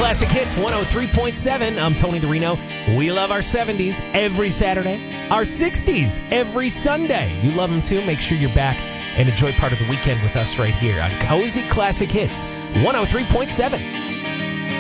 Classic Hits 103.7. I'm Tony DeRino. We love our 70s every Saturday, our 60s every Sunday. You love them too? Make sure you're back and enjoy part of the weekend with us right here on Cozy Classic Hits 103.7.